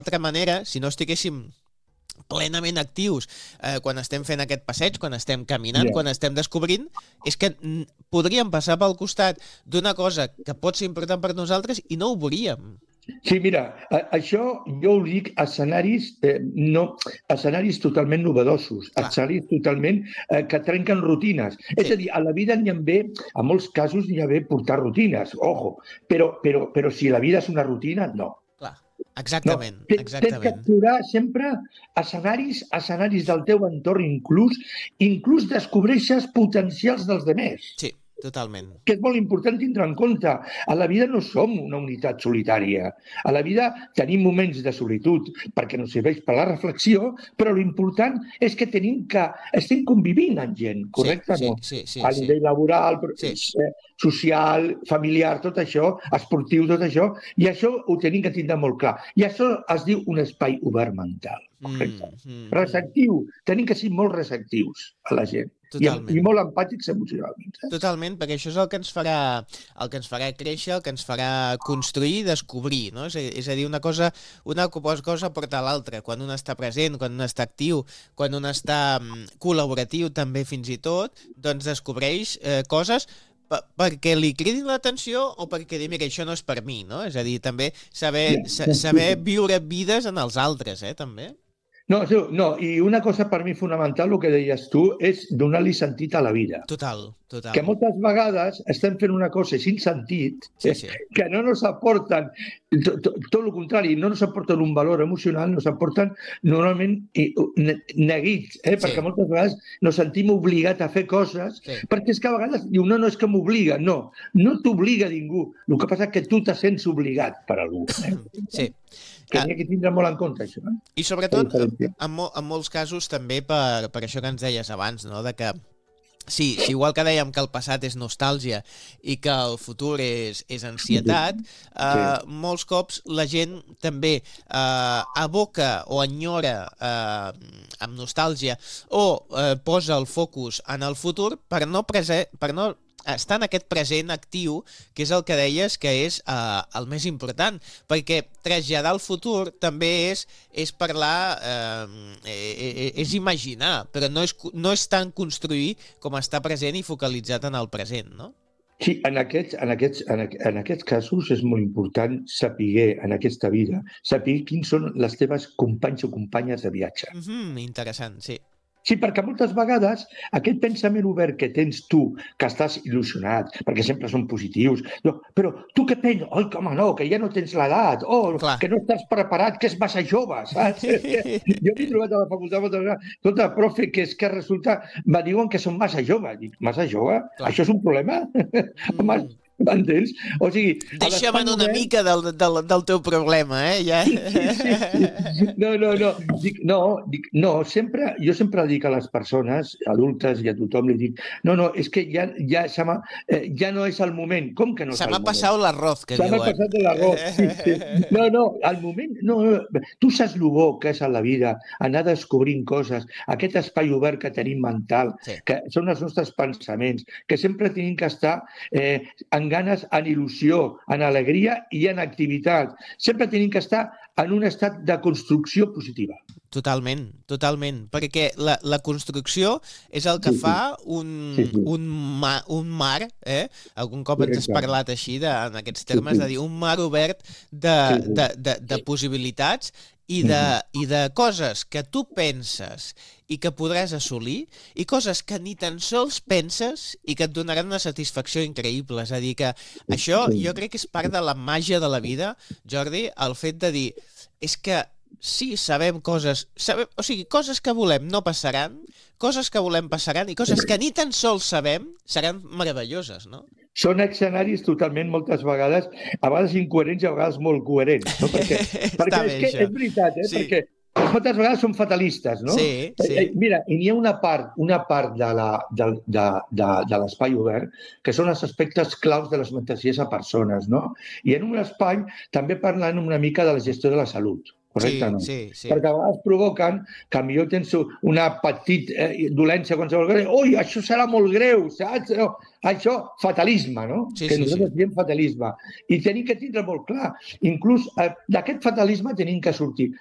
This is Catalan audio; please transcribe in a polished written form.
altra manera, si no estiguéssim plenament actius quan estem fent aquest passeig, quan estem caminant, quan estem descobrint, és que podríem passar pel costat d'una cosa que pot ser important per nosaltres i no ho veuríem. Sí, mira, això jo ho dic escenaris totalment novedosos, escenaris totalment que trenquen rutines. És a dir, a la vida n'hi ha bé, en molts casos n'hi ha bé portar rutines, ojo, però si la vida és una rutina, no. Clar, exactament. Tens que explorar sempre escenaris del teu entorn, inclús descobreixes potencials dels altres. Sí, totalment. Que és molt important tindre en compte. A la vida no som una unitat solitària. A la vida tenim moments de solitud perquè ens serveix per la reflexió, però l'important és que estem convivint amb gent, correcte? Sí. A nivell laboral, social, familiar, tot això, esportiu, tot això, i això ho tenim que tindre molt clar. I això es diu un espai obert mental, correcte? Receptiu. Tenim que ser molt receptius a la gent. I molt empàtics emocionalment. Totalment, perquè això és el que ens farà créixer, el que ens farà construir i descobrir, no? És a dir, una cosa porta a l'altra. Quan un està present, quan un està actiu, quan un està col·laboratiu també fins i tot, doncs descobreix coses perquè li cridin l'atenció o perquè dir, mira, això no és per mi, no? És a dir, també saber viure vides en els altres, també. No, i una cosa per mi fonamental, el que deies tu, és donar-li sentit a la vida. Total. Que moltes vegades estem fent una cosa sin sentit, que no ens aporten, tot el contrari, no ens aporten un valor emocional, ens aporten normalment neguits, perquè moltes vegades ens sentim obligats a fer coses, perquè és que a vegades diu, no, és que m'obliga, no t'obliga ningú, el que passa és que tu te sents obligat per algú. Sí. Que n'hi ha que tindre molt en compte, això. I sobretot, en molts casos també per això que ens deies abans, no? De que sí, igual que dèiem que el passat és nostàlgia i que el futur és ansietat, molts cops la gent també aboca o enyora amb nostàlgia o posa el focus en el futur per no estar en aquest present actiu, que és el que deies que és el més important, perquè traslladar el futur també és parlar, és imaginar, però no és tant construir com estar present i focalitzat en el present, no? Sí, en aquests casos és molt important saber, en aquesta vida, saber quins són les teves companys o companyes de viatge. Interessant, sí. Sí, perquè moltes vegades aquest pensament obert que tens tu, que estàs il·lusionat, perquè sempre són positius, però tu què penses? Oi, home, no, que ja no tens l'edat, que no estàs preparat, que és massa jove, saps? Jo m'he trobat a la facultat moltes vegades, tota profe, que és que resulta, me diuen que som massa jove. Dic, massa jove? Això és un problema? Home, m'entens? O sigui... Deixa'm una mica del teu problema, Ja. Sí. No, jo sempre dic a les persones, adultes i a tothom, li dic, no, és que ja no és el moment. Com que no és el moment? Se m'ha passat l'arroz, que diuen. Se m'ha passat l'arroz, sí. No, al moment... No, tu saps el bo que és a la vida, anar descobrint coses, aquest espai obert que tenim mental, que són els nostres pensaments, que sempre tenim que estar en ganes, en il·lusió, en alegria i en activitat. Sempre tenim que estar en un estat de construcció positiva. Totalment, perquè la construcció és el que fa un mar, algun cop ens has parlat així, en aquests termes, de dir un mar obert de possibilitats i de coses que tu penses i que podràs assolir, i coses que ni tan sols penses i que et donaran una satisfacció increïble. És a dir, que això jo crec que és part de la màgia de la vida, Jordi, el fet de dir, és que sí, sabem coses, o sigui, coses que volem no passaran, coses que volem passaran i coses que ni tan sols sabem seran meravelloses, no? Són escenaris totalment, moltes vegades, a vegades incoherents i a vegades molt coherents, no? Perquè és veritat, perquè moltes vegades són fatalistes, no? Sí. Mira, i n'hi ha una part de l'espai obert que són els aspectes claus de les mentalitats a persones, no? I en un espai també parlant una mica de la gestió de la salut. correcte o no? Sí. Perquè a vegades provoquen que potser tens una petita dolència qualsevol cosa, ui, això serà molt greu, saps? No, això, fatalisme, no? Que nosaltres diem fatalisme. I tenim que tindre molt clar. Inclús d'aquest fatalisme tenim que sortir.